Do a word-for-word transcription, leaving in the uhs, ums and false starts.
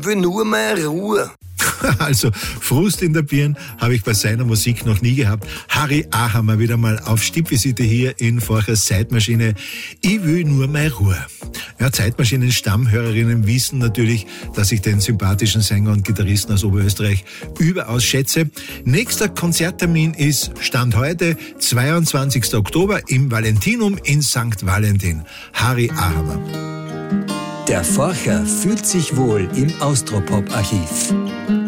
Ich will nur mal Ruhe. Also Frust in der Birn habe ich bei seiner Musik noch nie gehabt. Harry Ahammer wieder mal auf Stippvisite hier in Forchers Zeitmaschine. Ich will nur mal Ruhe. Ja, Zeitmaschinen-Stammhörerinnen wissen natürlich, dass ich den sympathischen Sänger und Gitarristen aus Oberösterreich überaus schätze. Nächster Konzerttermin ist Stand heute, zweiundzwanzigster Oktober im Valentinum in Sankt Valentin. Harry Ahammer. Der Forcher fühlt sich wohl im Austropop-Archiv.